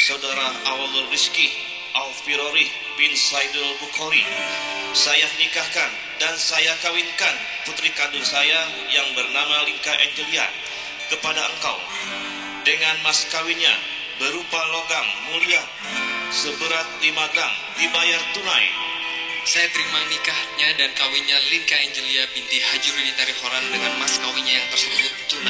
Saudara Awalul Rizki Al-Firari bin Saidul Bukhari, saya nikahkan dan saya kawinkan putri kandung saya yang bernama Linka Angelia kepada engkau dengan mas kawinnya berupa logam mulia seberat 5 gram dibayar tunai. Saya terima nikahnya dan kawinnya Linka Angelia binti Haji Rudi Tarihoran dengan mas kawinnya yang tersebut tunai.